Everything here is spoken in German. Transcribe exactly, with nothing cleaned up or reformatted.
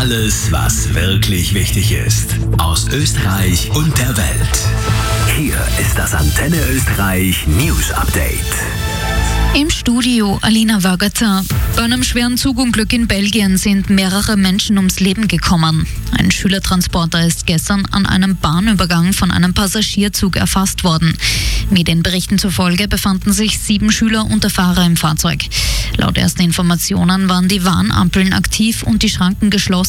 Alles, was wirklich wichtig ist. Aus Österreich und der Welt. Hier ist das Antenne Österreich News Update. Im Studio Alina Wagater. Bei einem schweren Zugunglück in Belgien sind mehrere Menschen ums Leben gekommen. Ein Schülertransporter ist gestern an einem Bahnübergang von einem Passagierzug erfasst worden. Medienberichten zufolge befanden sich sieben Schüler und der Fahrer im Fahrzeug. Laut ersten Informationen waren die Warnampeln aktiv und die Schranken geschlossen.